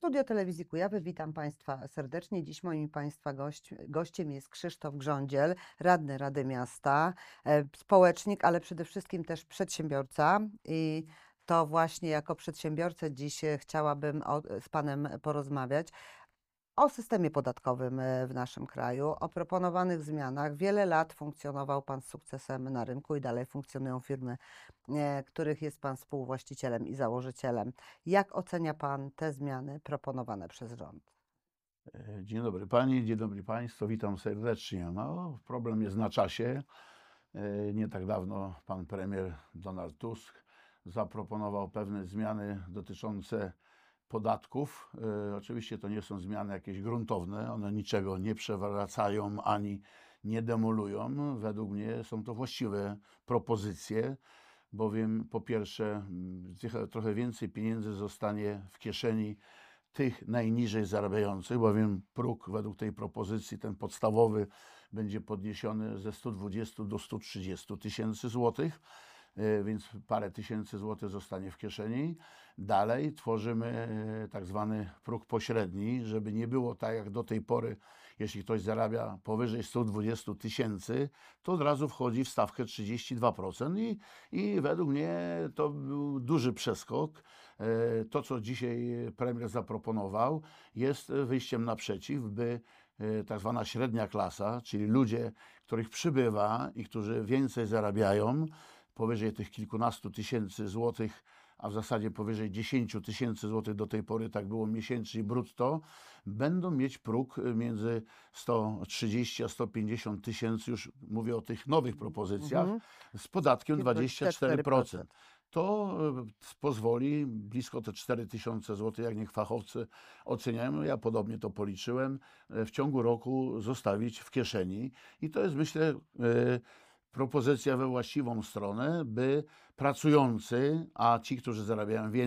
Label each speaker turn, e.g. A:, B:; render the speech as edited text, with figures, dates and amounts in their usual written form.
A: Studio Telewizji Kujawy, witam Państwa serdecznie. Dziś moim Państwa gościem jest Krzysztof Grządziel, radny Rady Miasta, społecznik, ale przede wszystkim też przedsiębiorca. I to właśnie jako przedsiębiorca dziś chciałabym z Panem porozmawiać o systemie podatkowym w naszym kraju, o proponowanych zmianach. Wiele lat funkcjonował Pan z sukcesem na rynku i dalej funkcjonują firmy, których jest Pan współwłaścicielem i założycielem. Jak ocenia Pan te zmiany proponowane przez rząd?
B: Dzień dobry Pani, dzień dobry Państwu, witam serdecznie. No, problem jest na czasie. Nie tak dawno pan premier Donald Tusk zaproponował pewne zmiany dotyczące podatków. Oczywiście to nie są zmiany jakieś gruntowne, one niczego nie przewracają ani nie demolują. Według mnie są to właściwe propozycje, bowiem po pierwsze trochę więcej pieniędzy zostanie w kieszeni tych najniżej zarabiających, bowiem próg według tej propozycji, ten podstawowy, będzie podniesiony ze 120 do 130 tysięcy złotych, więc parę tysięcy złotych zostanie w kieszeni. Dalej tworzymy tak zwany próg pośredni, żeby nie było tak jak do tej pory, jeśli ktoś zarabia powyżej 120 tysięcy, to od razu wchodzi w stawkę 32% i według mnie to był duży przeskok. To, co dzisiaj premier zaproponował, jest wyjściem naprzeciw, by tak zwana średnia klasa, czyli ludzie, których przybywa i którzy więcej zarabiają, powyżej tych kilkunastu tysięcy złotych, a w zasadzie powyżej 10 tysięcy złotych do tej pory, tak było miesięcznie brutto, będą mieć próg między 130 a 150 tysięcy, już mówię o tych nowych propozycjach, z podatkiem 24%. To pozwoli blisko te 4 tysiące złotych, jak niech fachowcy oceniają, ja podobnie to policzyłem, w ciągu roku zostawić w kieszeni. I to jest, myślę, propozycja we właściwą stronę, by pracujący, a ci, którzy zarabiają więcej,